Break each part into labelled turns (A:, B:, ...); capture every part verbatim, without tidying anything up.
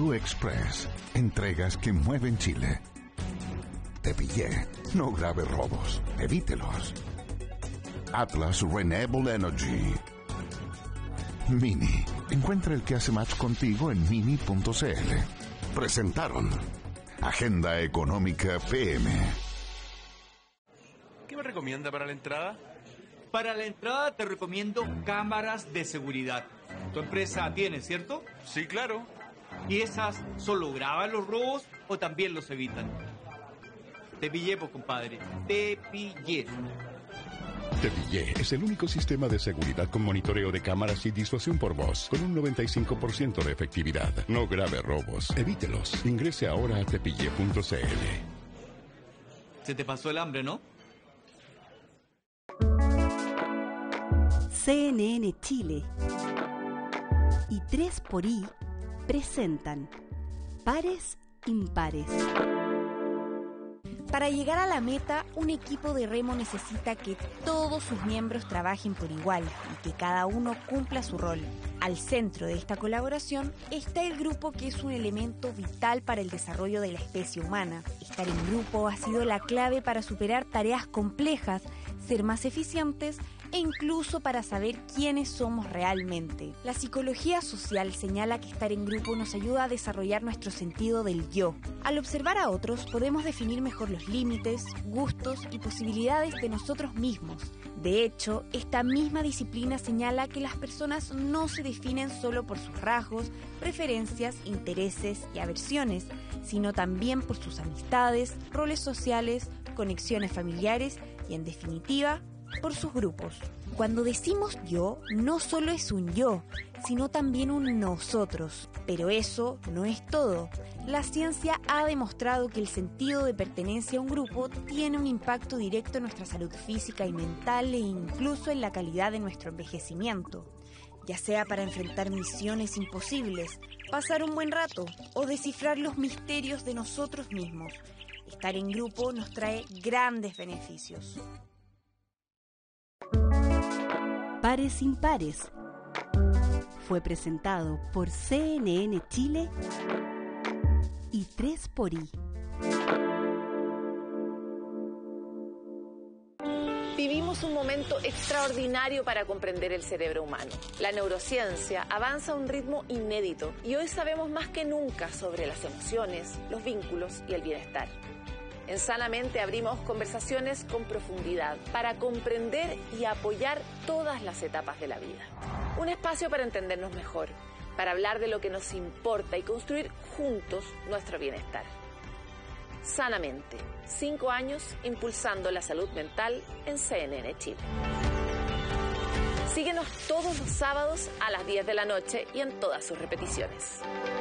A: Blue Express. Entregas que mueven Chile. Te pillé. No grave robos. Evítelos. Atlas Renewable Energy. Mini. Encuentra el que hace match contigo en mini punto c l. Presentaron Agenda Económica P M.
B: ¿Qué me recomienda para la entrada?
C: Para la entrada te recomiendo cámaras de seguridad. Tu empresa tiene, ¿cierto?
B: Sí, claro.
C: ¿Y esas solo graban los robos o también los evitan? Te pillé, pues, compadre. Te pillé.
D: Te Pillé es el único sistema de seguridad con monitoreo de cámaras y disuasión por voz, con un noventa y cinco por ciento de efectividad. No grave robos. Evítelos. Ingrese ahora a tepillé punto c l.
C: Se te pasó el hambre, ¿no?
E: C N N Chile y tres por I presentan Pares Impares. Para llegar a la meta, un equipo de remo necesita que todos sus miembros trabajen por igual y que cada uno cumpla su rol. Al centro de esta colaboración está el grupo, que es un elemento vital para el desarrollo de la especie humana. Estar en grupo ha sido la clave para superar tareas complejas, ser más eficientes e incluso para saber quiénes somos realmente. La psicología social señala que estar en grupo nos ayuda a desarrollar nuestro sentido del yo. Al observar a otros podemos definir mejor los límites, gustos y posibilidades de nosotros mismos. De hecho, esta misma disciplina señala que las personas no se definen solo por sus rasgos, preferencias, intereses y aversiones, sino también por sus amistades, roles sociales, conexiones familiares y, en definitiva, por sus grupos. Cuando decimos yo, no solo es un yo, sino también un nosotros. Pero eso no es todo. La ciencia ha demostrado que el sentido de pertenencia a un grupo tiene un impacto directo en nuestra salud física y mental e incluso en la calidad de nuestro envejecimiento. Ya sea para enfrentar misiones imposibles, pasar un buen rato o descifrar los misterios de nosotros mismos, estar en grupo nos trae grandes beneficios. Pares Impares fue presentado por C N N Chile y tres por I.
F: Vivimos un momento extraordinario para comprender el cerebro humano. La neurociencia avanza a un ritmo inédito y hoy sabemos más que nunca sobre las emociones, los vínculos y el bienestar. En Sanamente abrimos conversaciones con profundidad para comprender y apoyar todas las etapas de la vida. Un espacio para entendernos mejor, para hablar de lo que nos importa y construir juntos nuestro bienestar. Sanamente, cinco años impulsando la salud mental en C N N Chile. Síguenos todos los sábados a las diez de la noche y en todas sus repeticiones.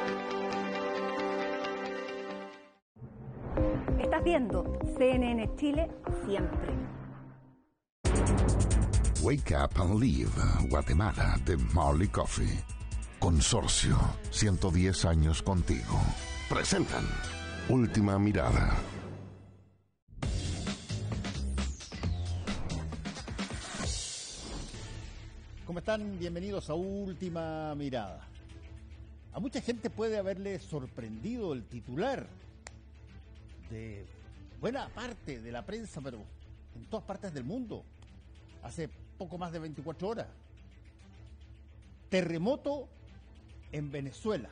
E: Estás viendo C N N Chile siempre.
A: Wake Up and Live, Guatemala, de Marley Coffee. Consorcio, ciento diez años contigo. Presentan Última Mirada.
G: ¿Cómo están? Bienvenidos a Última Mirada. A mucha gente puede haberle sorprendido el titular de buena parte de la prensa, pero en todas partes del mundo, hace poco más de veinticuatro horas. Terremoto en Venezuela.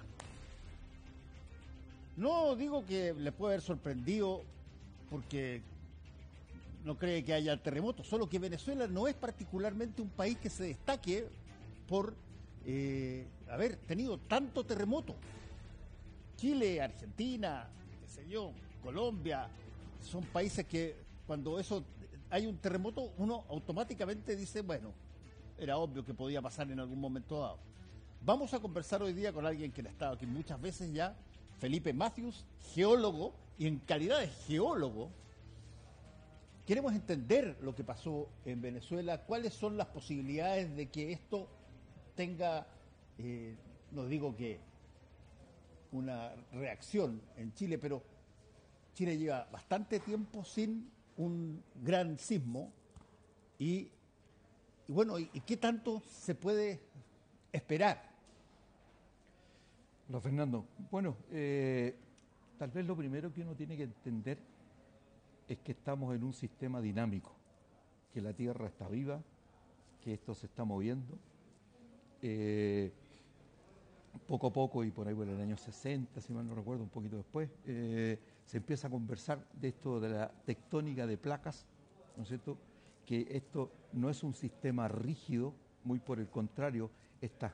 G: No digo que le puede haber sorprendido porque no cree que haya terremoto, solo que Venezuela no es particularmente un país que se destaque por eh, haber tenido tanto terremoto. Chile, Argentina, qué sé yo, Colombia, son países que cuando eso hay un terremoto, uno automáticamente dice, bueno, era obvio que podía pasar en algún momento dado. Vamos a conversar hoy día con alguien que ha estado aquí muchas veces ya, Felipe Matthews, geólogo, y en calidad de geólogo, queremos entender lo que pasó en Venezuela, cuáles son las posibilidades de que esto tenga, eh, no digo que una reacción en Chile, pero Chile lleva bastante tiempo sin un gran sismo y, y bueno, ¿y, y qué tanto se puede esperar?
H: Hola Fernando. Bueno, eh, tal vez lo primero que uno tiene que entender es que estamos en un sistema dinámico, que la Tierra está viva, que esto se está moviendo. Eh, poco a poco, y por ahí por el año sesenta, si mal no recuerdo, un poquito después, eh, se empieza a conversar de esto de la tectónica de placas, ¿no es cierto? Que esto no es un sistema rígido, muy por el contrario, estas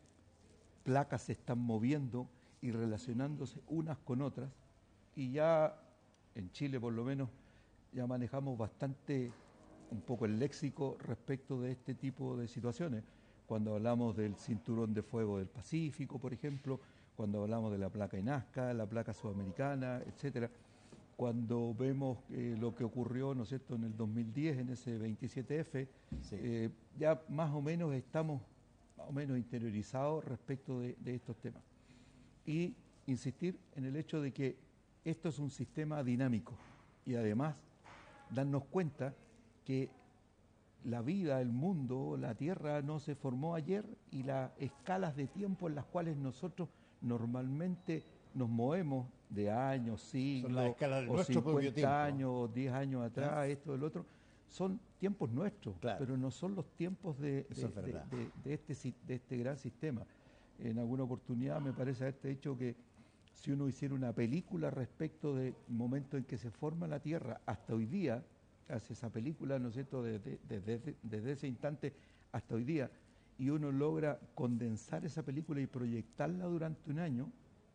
H: placas se están moviendo y relacionándose unas con otras, y ya en Chile por lo menos ya manejamos bastante un poco el léxico respecto de este tipo de situaciones. Cuando hablamos del cinturón de fuego del Pacífico, por ejemplo, cuando hablamos de la placa de Nazca, la placa sudamericana, etcétera, cuando vemos eh, lo que ocurrió, ¿no es cierto?, en el dos mil diez, en ese veintisiete F, sí. eh, ya más o menos estamos más o menos interiorizados respecto de, de estos temas. Y insistir en el hecho de que esto es un sistema dinámico y además darnos cuenta que la vida, el mundo, la Tierra no se formó ayer y las escalas de tiempo en las cuales nosotros normalmente nos movemos de años, siglos, o cincuenta años, diez años atrás, ¿Ah? esto, el otro, son tiempos nuestros, claro. pero no son los tiempos de, de, de, de, de, este, de este gran sistema. En alguna oportunidad me parece haberte dicho que si uno hiciera una película respecto del momento en que se forma la Tierra hasta hoy día, hace esa película, ¿no es cierto?, desde, desde, desde ese instante hasta hoy día, y uno logra condensar esa película y proyectarla durante un año,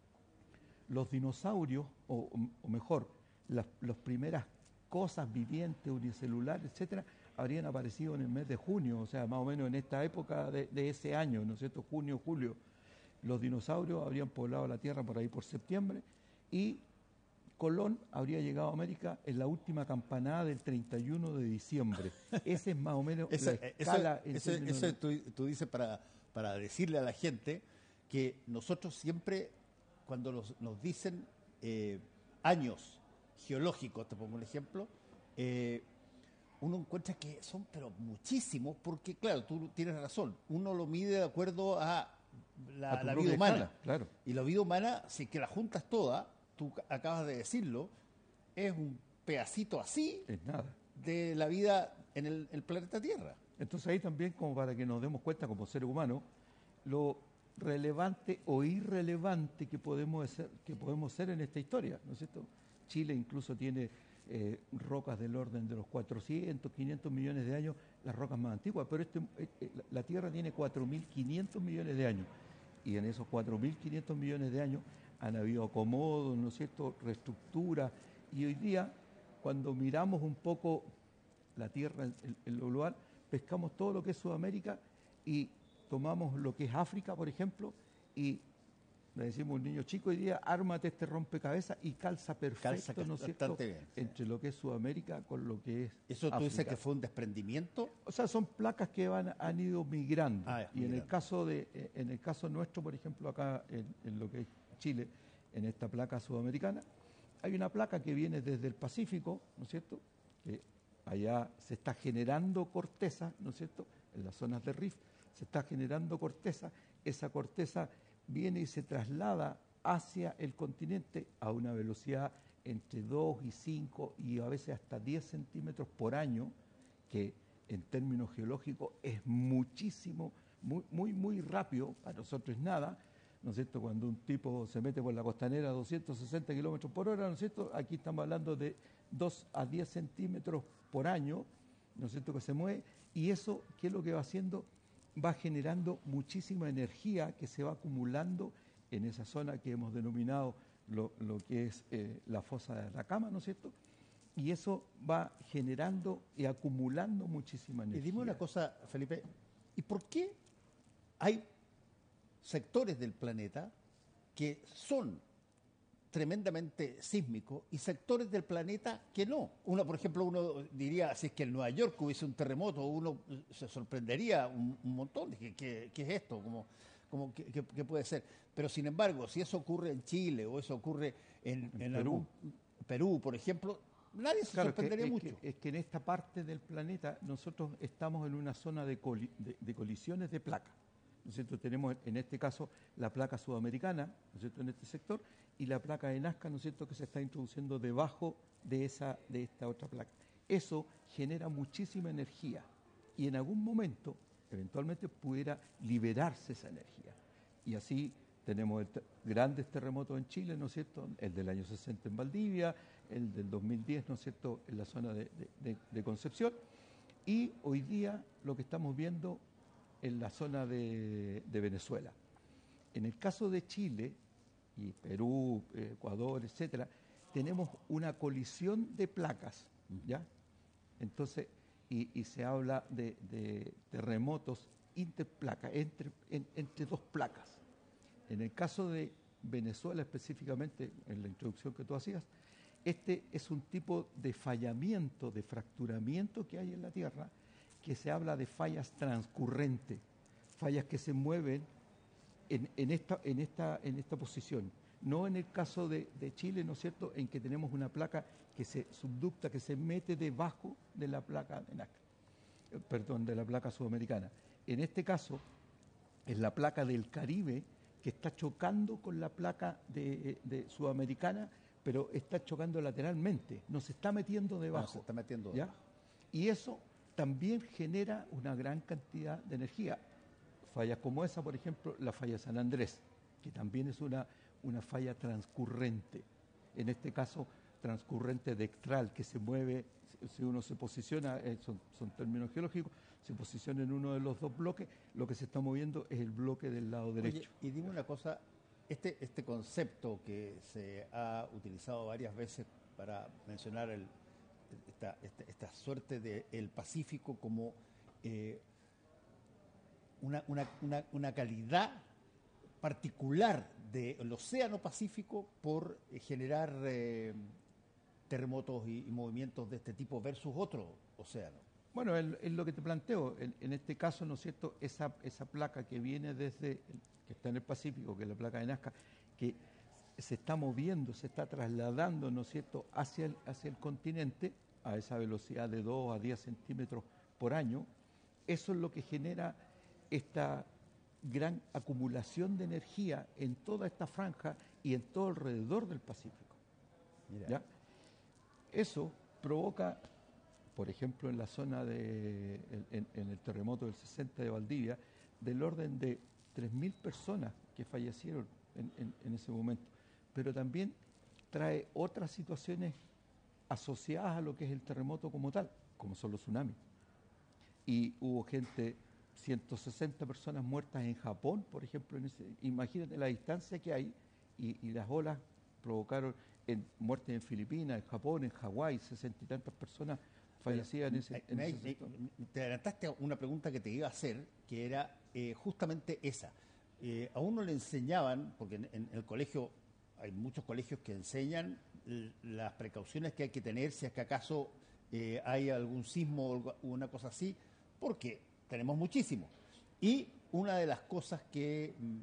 H: los dinosaurios, o, o mejor, las, las primeras cosas vivientes, unicelulares, etcétera, habrían aparecido en el mes de junio, o sea, más o menos en esta época de, de ese año, ¿no es cierto?, junio, julio. Los dinosaurios habrían poblado la Tierra por ahí por septiembre, y Colón habría llegado a América en la última campanada del treinta y uno de diciembre. Ese es más o menos
G: esa,
H: la escala.
G: Eso, eso, eso de... tú, tú dices para, para decirle a la gente que nosotros siempre, cuando nos, nos dicen eh, años geológicos, te pongo un ejemplo, eh, uno encuentra que son pero muchísimos, porque claro, tú tienes razón, uno lo mide de acuerdo a la, a la vida humana. Escala,
H: claro.
G: Y la vida humana, si que la juntas toda, tú acabas de decirlo, es un pedacito así
H: es nada.
G: de la vida en el, el planeta Tierra.
H: Entonces ahí también, como para que nos demos cuenta como seres humanos, lo relevante o irrelevante que podemos ser, que podemos ser en esta historia, ¿no es cierto? Chile incluso tiene eh, rocas del orden de los cuatrocientos, quinientos millones de años, las rocas más antiguas, pero este, eh, la Tierra tiene cuatro mil quinientos millones de años, y en esos cuatro mil quinientos millones de años han habido acomodos, ¿no es cierto?, reestructuras, y hoy día, cuando miramos un poco la Tierra en, en lo global, pescamos todo lo que es Sudamérica y tomamos lo que es África, por ejemplo, y le decimos a un niño chico hoy día, ármate este rompecabezas y calza perfecto, calza, ¿no es cierto?, bien, sí. entre lo que es Sudamérica con lo que es
G: ¿Eso tú África. Dices que fue un desprendimiento?
H: O sea, son placas que van, han ido migrando, ah, y migrando. en el caso de, en el caso nuestro, por ejemplo, acá en, en lo que es Chile, en esta placa sudamericana, hay una placa que viene desde el Pacífico, ¿no es cierto?, que allá se está generando corteza, ¿no es cierto?, en las zonas de rift, se está generando corteza, esa corteza viene y se traslada hacia el continente a una velocidad entre dos y cinco y a veces hasta diez centímetros por año, que en términos geológicos es muchísimo, muy, muy, muy rápido, para nosotros es nada, ¿no es cierto? Cuando un tipo se mete por la costanera a doscientos sesenta kilómetros por hora, ¿no es cierto?, aquí estamos hablando de dos a diez centímetros por año, ¿no es cierto?, que se mueve, y eso, ¿qué es lo que va haciendo? Va generando muchísima energía que se va acumulando en esa zona que hemos denominado lo, lo que es eh, la fosa de Atacama, ¿no es cierto? Y eso va generando y acumulando muchísima energía.
G: Y dime una cosa, Felipe, ¿y por qué hay sectores del planeta que son tremendamente sísmicos y sectores del planeta que no? Uno, por ejemplo, uno diría, si es que en Nueva York hubiese un terremoto, uno se sorprendería un, un montón de ¿qué, qué, qué es esto? Como, como ¿qué, qué, qué puede ser? Pero sin embargo, si eso ocurre en Chile o eso ocurre en, en, en Perú. Algún, Perú, por ejemplo, nadie se claro, sorprendería
H: que,
G: mucho.
H: Es que, es que en esta parte del planeta nosotros estamos en una zona de, coli, de, de colisiones de placas. ¿no es cierto? Tenemos en este caso la placa sudamericana, ¿no es cierto?, en este sector, y la placa de Nazca, ¿no es cierto?, que se está introduciendo debajo de, esa, de esta otra placa. Eso genera muchísima energía y en algún momento, eventualmente, pudiera liberarse esa energía. Y así tenemos el te- grandes terremotos en Chile, ¿no es cierto?, el del año sesenta en Valdivia, el del dos mil diez, ¿no es cierto?, en la zona de, de, de, de Concepción, y hoy día lo que estamos viendo en la zona de, de Venezuela. En el caso de Chile y Perú, Ecuador, etcétera, tenemos una colisión de placas, ¿ya? Entonces, y, y se habla de, de terremotos interplacas, entre, en, entre dos placas. En el caso de Venezuela específicamente, en la introducción que tú hacías, este es un tipo de fallamiento, de fracturamiento que hay en la Tierra, que se habla de fallas transcurrentes, fallas que se mueven en, en, esta, en, esta, en esta posición. No en el caso de, de Chile, ¿no es cierto?, en que tenemos una placa que se subducta, que se mete debajo de la placa de Nazca, perdón, de la placa sudamericana. En este caso, es la placa del Caribe que está chocando con la placa de, de sudamericana, pero está chocando lateralmente, no se está metiendo debajo.
G: No, se está metiendo
H: ¿ya?
G: debajo.
H: Y eso también genera una gran cantidad de energía. Fallas como esa, por ejemplo, la falla de San Andrés, que también es una, una falla transcurrente. En este caso, transcurrente dectral, que se mueve, si uno se posiciona, eh, son, son términos geológicos, se posiciona en uno de los dos bloques, lo que se está moviendo es el bloque del lado derecho.
G: Oye, y dime una cosa, este, este concepto que se ha utilizado varias veces para mencionar el, esta, esta, esta suerte del Pacífico como eh, una, una, una, una calidad particular del océano Pacífico por generar eh, terremotos y, y movimientos de este tipo versus otro océano.
H: Bueno, es, es lo que te planteo. En, en este caso, ¿no es cierto?, esa, esa placa que viene desde, el, que está en el Pacífico, que es la placa de Nazca, que se está moviendo, se está trasladando, ¿no es cierto?, hacia el, hacia el continente a esa velocidad de dos a diez centímetros por año. Eso es lo que genera esta gran acumulación de energía en toda esta franja y en todo alrededor del Pacífico.
G: Mira.
H: ¿Ya? Eso provoca, por ejemplo, en la zona de, en, en el terremoto del sesenta de Valdivia, del orden de tres mil personas que fallecieron en, en, en ese momento. Pero también trae otras situaciones asociadas a lo que es el terremoto como tal, como son los tsunamis. Y hubo gente, ciento sesenta personas muertas en Japón, por ejemplo. En ese, imagínate la distancia que hay y, y las olas provocaron en, muertes en Filipinas, en Japón, en Hawái, sesenta y tantas personas fallecidas en ese, en
G: me,
H: ese
G: me,
H: sector.
G: Te adelantaste a una pregunta que te iba a hacer, que era eh, justamente esa. Eh, a uno le enseñaban, porque en, en el colegio hay muchos colegios que enseñan l- las precauciones que hay que tener si es que acaso eh, hay algún sismo o una cosa así, porque tenemos muchísimo. Y una de las cosas que mm,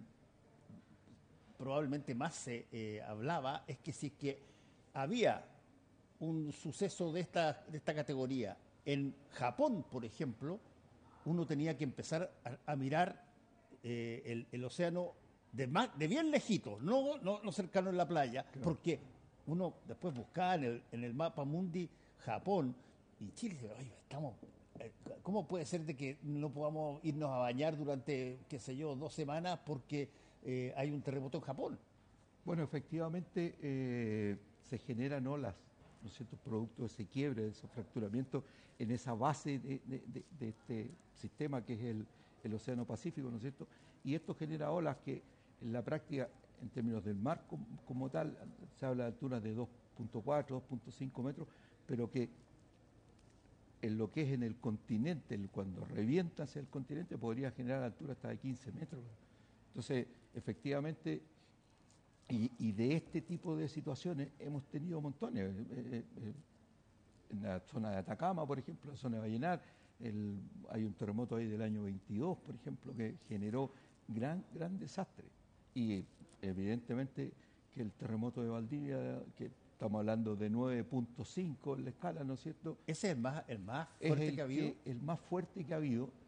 G: probablemente más se eh, hablaba es que si es que había un suceso de esta, de esta categoría en Japón, por ejemplo, uno tenía que empezar a, a mirar eh, el, el océano de, más, de bien lejitos, no, no, no cercano en la playa, claro. Porque uno después buscaba en el, en el mapa mundi Japón y Chile dice, oye, estamos, eh, ¿cómo puede ser de que no podamos irnos a bañar durante, qué sé yo, dos semanas porque eh, hay un terremoto en Japón?
H: Bueno, efectivamente eh, se generan olas, ¿no es cierto?, producto de ese quiebre, de ese fracturamiento en esa base de, de, de, de este sistema que es el, el Océano Pacífico, ¿no es cierto? Y esto genera olas que en la práctica, en términos del mar como, como tal, se habla de alturas de dos punto cuatro, dos punto cinco metros, pero que en lo que es en el continente, cuando revienta hacia el continente, podría generar alturas hasta de quince metros. Entonces, efectivamente, y, y de este tipo de situaciones hemos tenido montones. Eh, eh, en la zona de Atacama, por ejemplo, la zona de Vallenar, el, hay un terremoto ahí del año veintidós, por ejemplo, que generó gran, gran desastre. Y evidentemente que el terremoto de Valdivia, que estamos hablando de nueve punto cinco en la escala, ¿no es cierto?
G: Ese es el más, el más
H: Es
G: fuerte
H: el
G: que ha habido.
H: Que, el más fuerte que ha habido,